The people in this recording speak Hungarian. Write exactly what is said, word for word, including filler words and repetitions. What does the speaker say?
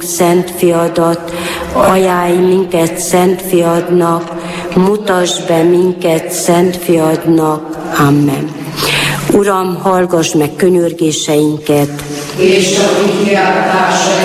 Szent Fiadat, ajánlj minket Szent Fiadnak, mutasd be minket Szent Fiadnak. Amen. Uram, hallgass meg könyörgéseinket, és a mi kiáltásainkat